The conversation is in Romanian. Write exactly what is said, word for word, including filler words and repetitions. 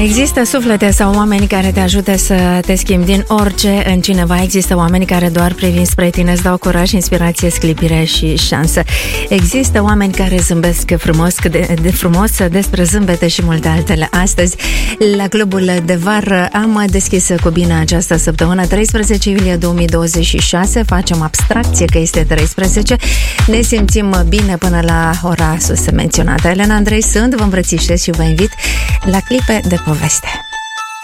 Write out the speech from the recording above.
Există suflete sau oameni care te ajută să te schimbi din orice în cineva. Există oameni care doar privind spre tine îți dau curaj, inspirație, sclipire și șansă. Există oameni care zâmbesc frumos, de, de frumos despre zâmbete și multe altele. Astăzi, la Clubul de Vară, am deschis cu bine această săptămână, treisprezece iulie două mii douăzeci și șase. Facem abstracție că este treisprezece. Ne simțim bine până la ora sus menționată. Elena Andrei sunt, vă îmbrățișez și vă invit la clipe de poveste.